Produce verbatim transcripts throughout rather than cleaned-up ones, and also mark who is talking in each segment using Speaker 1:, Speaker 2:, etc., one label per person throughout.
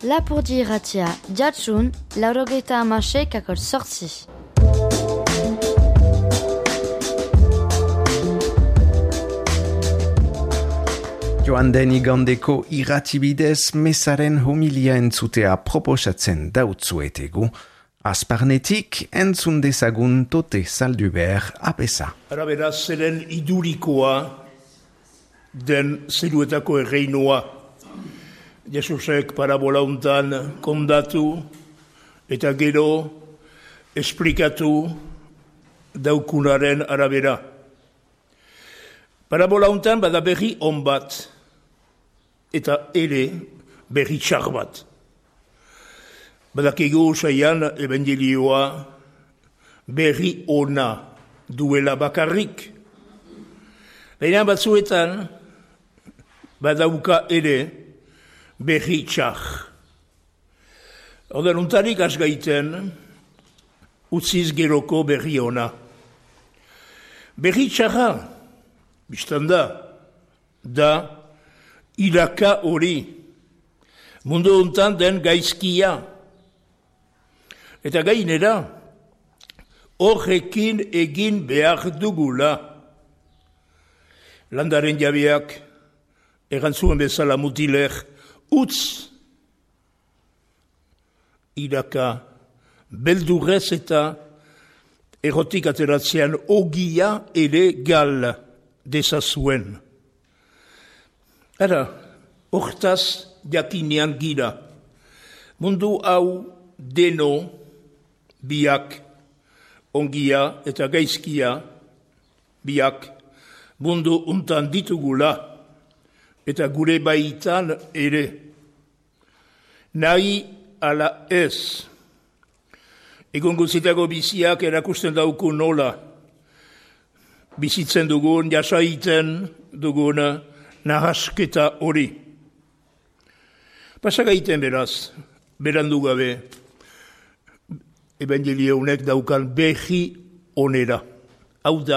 Speaker 1: Lapurdi irratia, jatsun, laurogeita amasei kakor sortzi.
Speaker 2: Joan den igandeko irratibidez mesaren homilia entzutea proposatzen dautzuetegu. Asparnetik entzun dezagun tote salduber apesa.
Speaker 3: Arabera zeren idurikoa den zeruetako erreinoa. Jesusek parabola untan kondatu eta gero esplikatu daukunaren arabera. Parabola untan bada berri on bat eta ere berri txar bat. Badakigu usaian evangelioa berri ona duela bakarrik. Baina batzuetan badauka ere berri txar. Oden untarik asgaiten utziz geroko berri ona. Berri txarra, biztanda, da iraka hori, mundu untan den gaizkia. Eta gainera, horrekin egin behar dugula. Landaren jabeak, erantzuen bezala mutiler, utz iraka beldurrez eta erotik ateratzean ogia ere gal dezazuen. Ara, hortaz jakinean gira. Mundu hau deno, biak, ongia eta gaizkia, biak, mundu untan ditugula, eta gure baitan ere. Nahi ala ez. Egon guztiago biziak erakusten dauku nola. Bizitzen dugun, jasaiten dugun nahasketa hori. Pasagaiten beraz, berandu gabe, evangelio honek daukan berri onera. Hau da,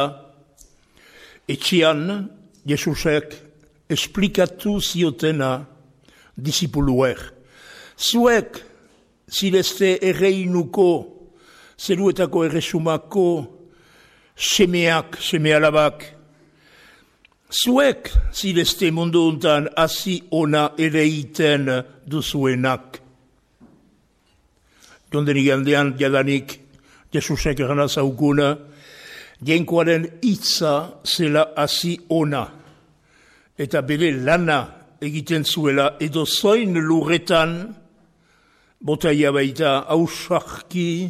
Speaker 3: etxean Jesusek esplikatu ziotena disipuluer. Zuek zilezte erreinuko, zeruetako erresumako semeak, semealabak. Zuek zilezte mundu untan hasi ona ereiten duzuenak. Jonden igandean jadanik Jesusek erana zaukuna, jenkoaren hitza zela hasi ona. Eta bere lana egiten zuela edo zoin lurretan, botaia baita ausarki,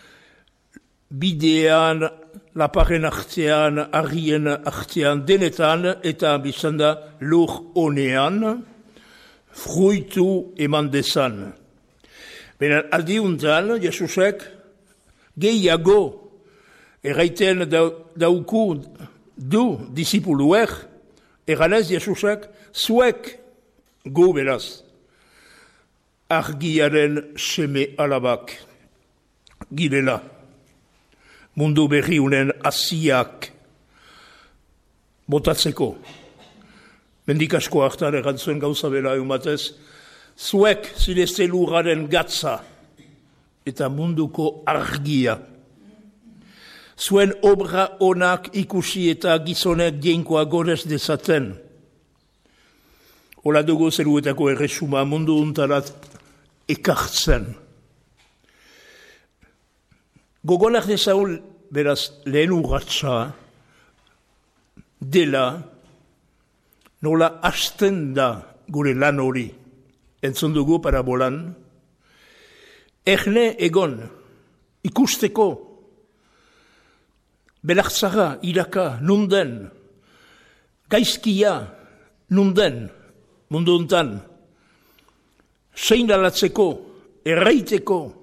Speaker 3: bidean, laparen artean, argien artean, denetan, eta bizanda lur honean, fruitu eman dezan. Benen aldiuntan, Jesusek gehiago erraiten dauku du disipuluek, eganez Jesusek zuek gu beraz. Argiaren seme alabak girela. Mundu berriunen asiak botatzeko. Mendikasko hartan erantzuen gauza bera eumatez, zuek zilezte lurraren gatza eta munduko argia. Zuen obra onak ikusi eta gizonek jenkoa gorez dezaten. Ola dugu zeruetako erresuma mundu untarat ekartzen. Gogonak dezaun, beraz, lehen urratsa dela nola hasten da gure lan hori. Entzun dugu parabolan, erne egon, ikusteko, belartzara, iraka, nunden, gaizkia, nunden, mundu untan, sein alatzeko, erraiteko,